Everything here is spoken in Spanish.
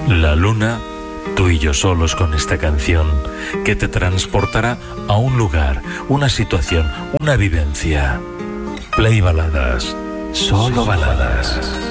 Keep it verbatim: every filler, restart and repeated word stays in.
La luna, tú y yo solos con esta canción que te transportará a un lugar, una situación, una vivencia. Play Baladas, solo baladas.